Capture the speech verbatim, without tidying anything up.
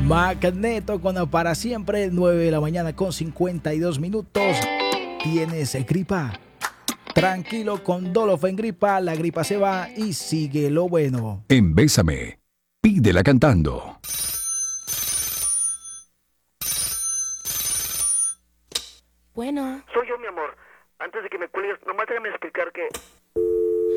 Magneto con Para Siempre, nueve de la mañana con cincuenta y dos minutos. ¿Tienes gripa? Tranquilo, con Dolofen Gripa, la gripa se va y sigue lo bueno. En Bésame, pídela cantando. Bueno. Soy yo, mi amor. Antes de que me cuelgues, nomás déjame explicar que